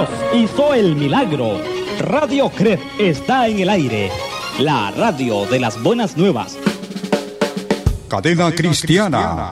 Dios hizo el milagro. Radio CRED está en el aire. La radio de las buenas nuevas. Cadena Cristiana.